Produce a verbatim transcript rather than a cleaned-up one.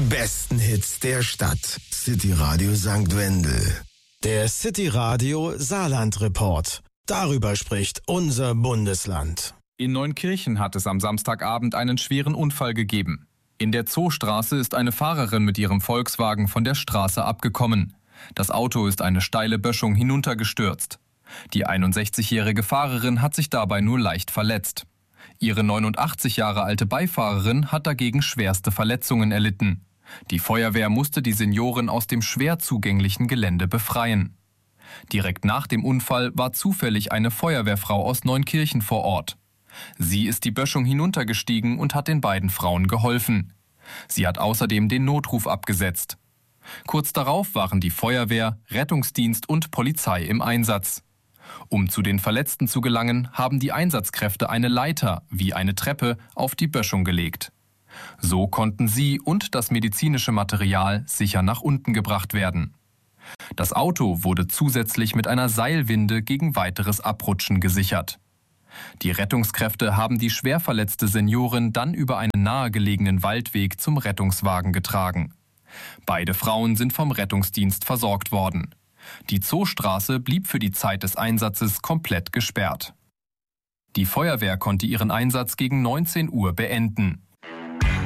besten Hits der Stadt. City Radio Sankt Wendel. Der City Radio Saarland Report. Darüber spricht unser Bundesland. In Neunkirchen hat es am Samstagabend einen schweren Unfall gegeben. In der Zoostraße ist eine Fahrerin mit ihrem Volkswagen von der Straße abgekommen. Das Auto ist eine steile Böschung hinuntergestürzt. Die einundsechzigjährige Fahrerin hat sich dabei nur leicht verletzt. Ihre neunundachtzig Jahre alte Beifahrerin hat dagegen schwerste Verletzungen erlitten. Die Feuerwehr musste die Seniorin aus dem schwer zugänglichen Gelände befreien. Direkt nach dem Unfall war zufällig eine Feuerwehrfrau aus Neunkirchen vor Ort. Sie ist die Böschung hinuntergestiegen und hat den beiden Frauen geholfen. Sie hat außerdem den Notruf abgesetzt. Kurz darauf waren die Feuerwehr, Rettungsdienst und Polizei im Einsatz. Um zu den Verletzten zu gelangen, haben die Einsatzkräfte eine Leiter, wie eine Treppe, auf die Böschung gelegt. So konnten sie und das medizinische Material sicher nach unten gebracht werden. Das Auto wurde zusätzlich mit einer Seilwinde gegen weiteres Abrutschen gesichert. Die Rettungskräfte haben die schwer verletzte Seniorin dann über einen nahegelegenen Waldweg zum Rettungswagen getragen. Beide Frauen sind vom Rettungsdienst versorgt worden. Die Zoostraße blieb für die Zeit des Einsatzes komplett gesperrt. Die Feuerwehr konnte ihren Einsatz gegen neunzehn Uhr beenden.